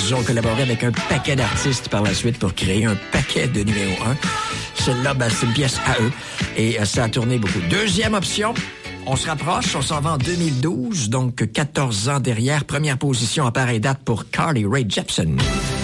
Ils ont collaboré avec un paquet d'artistes par la suite pour créer un paquet de numéro 1. Celle-là, c'est une pièce à eux. Et ça a tourné beaucoup. Deuxième option, on se rapproche, on s'en va en 2012, donc 14 ans derrière. Première position à pareille date pour Carly Rae Jepsen.